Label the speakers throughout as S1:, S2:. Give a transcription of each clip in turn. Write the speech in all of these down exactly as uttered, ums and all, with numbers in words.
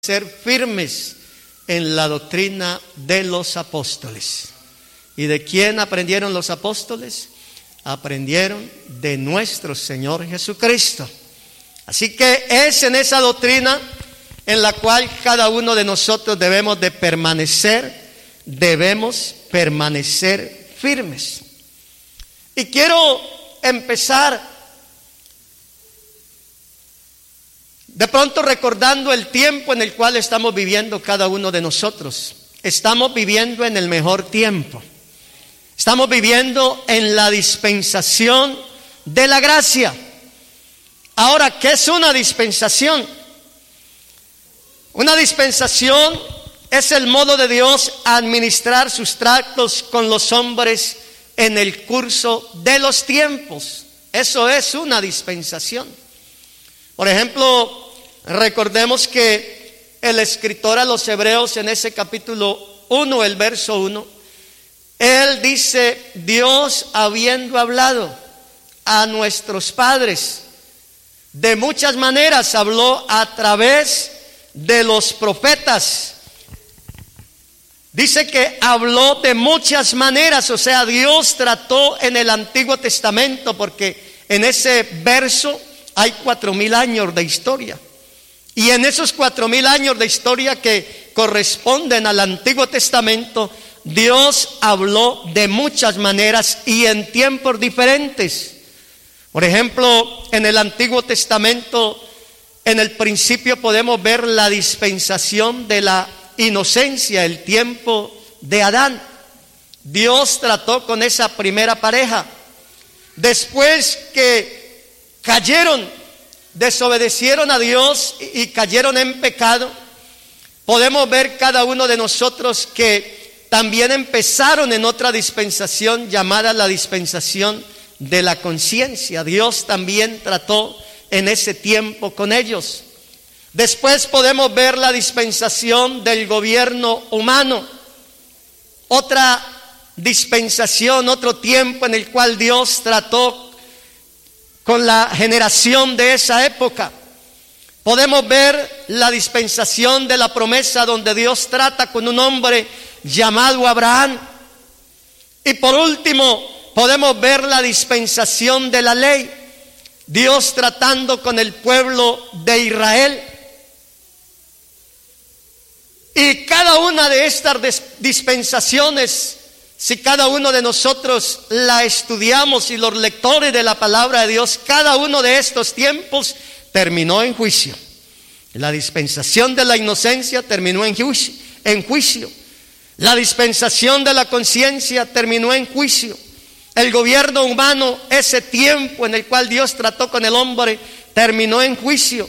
S1: ser firmes en la doctrina de los apóstoles. ¿Y de quién aprendieron los apóstoles? Aprendieron de nuestro Señor Jesucristo. Así que es en esa doctrina en la cual cada uno de nosotros debemos de permanecer, debemos permanecer firmes. Y quiero empezar de pronto recordando el tiempo en el cual estamos viviendo cada uno de nosotros. Estamos viviendo en el mejor tiempo. Estamos viviendo en la dispensación de la gracia. Ahora, ¿qué es una dispensación? Una dispensación es el modo de Dios administrar sus tratos con los hombres en el curso de los tiempos. Eso es una dispensación. Por ejemplo, recordemos que el escritor a los Hebreos en ese capítulo uno, el verso uno, él dice: Dios, habiendo hablado a nuestros padres de muchas maneras, habló a través de los profetas. Dice que habló de muchas maneras, o sea, Dios trató en el Antiguo Testamento, porque en ese verso hay cuatro mil años de historia. Y en esos cuatro mil años de historia que corresponden al Antiguo Testamento, Dios habló de muchas maneras y en tiempos diferentes. Por ejemplo, en el Antiguo Testamento, en el principio podemos ver la dispensación de la inocencia, el tiempo de Adán. Dios trató con esa primera pareja. Después que cayeron, desobedecieron a Dios y cayeron en pecado, podemos ver cada uno de nosotros que también empezaron en otra dispensación llamada la dispensación de la conciencia. Dios también trató en ese tiempo con ellos. Después podemos ver la dispensación del gobierno humano, otra dispensación, otro tiempo en el cual Dios trató con la generación de esa época. Podemos ver la dispensación de la promesa, donde Dios trata con un hombre llamado Abraham. Y por último, podemos ver la dispensación de la ley, Dios tratando con el pueblo de Israel. Y cada una de estas dispensaciones, si cada uno de nosotros la estudiamos y los lectores de la palabra de Dios, cada uno de estos tiempos terminó en juicio. La dispensación de la inocencia terminó en juicio, en juicio. La dispensación de la conciencia terminó en juicio. El gobierno humano, ese tiempo en el cual Dios trató con el hombre, terminó en juicio.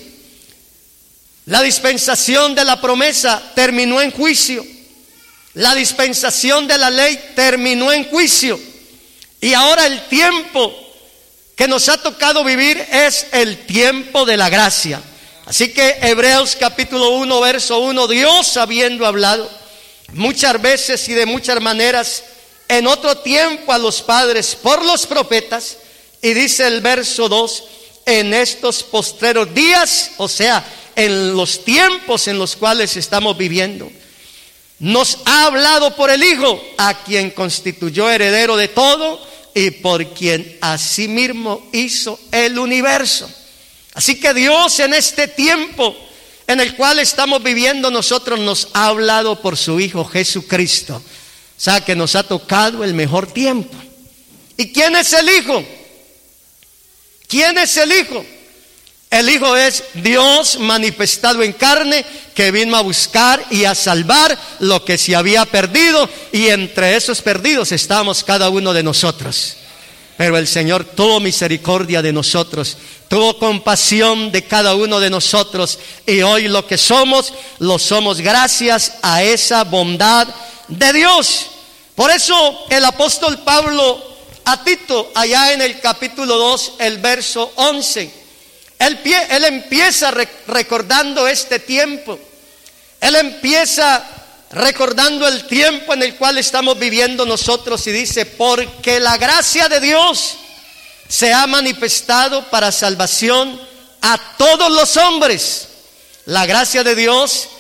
S1: La dispensación de la promesa terminó en juicio. La dispensación de la ley terminó en juicio. Y ahora el tiempo que nos ha tocado vivir es el tiempo de la gracia. Así que Hebreos capítulo uno, verso uno, Dios habiendo hablado muchas veces y de muchas maneras en otro tiempo a los padres por los profetas, y dice el verso dos, en estos postreros días, o sea, en los tiempos en los cuales estamos viviendo, nos ha hablado por el Hijo, a quien constituyó heredero de todo y por quien asimismo hizo el universo. Así que Dios, en este tiempo en el cual estamos viviendo nosotros, nos ha hablado por su Hijo Jesucristo. O sea que nos ha tocado el mejor tiempo. ¿Y quién es el Hijo? ¿Quién es el Hijo? El Hijo es Dios manifestado en carne, que vino a buscar y a salvar lo que se había perdido, y entre esos perdidos estamos cada uno de nosotros. Pero el Señor tuvo misericordia de nosotros, tuvo compasión de cada uno de nosotros, y hoy lo que somos, lo somos gracias a esa bondad de Dios. Por eso el apóstol Pablo a Tito, allá en el capítulo dos, el verso once, Él, él empieza rec- recordando este tiempo. Él empieza recordando el tiempo en el cual estamos viviendo nosotros, y dice: porque la gracia de Dios se ha manifestado para salvación a todos los hombres. La gracia de Dios